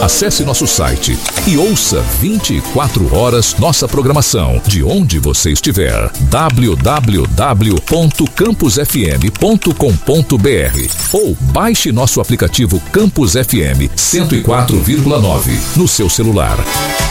Acesse nosso site e ouça 24 horas nossa programação de onde você estiver. www.campusfm.com.br ou baixe nosso aplicativo Campus FM 104,9 no seu celular.